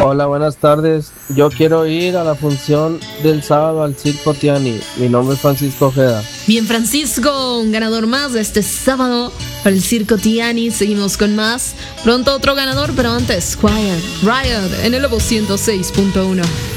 Hola, buenas tardes. Yo quiero ir a la función del sábado al Circo Tiani. Mi nombre es Francisco Ojeda. Bien, Francisco, un ganador más de este sábado para el Circo Tiani. Seguimos con más. Pronto otro ganador, pero antes, Riot en el Lobo 106.1.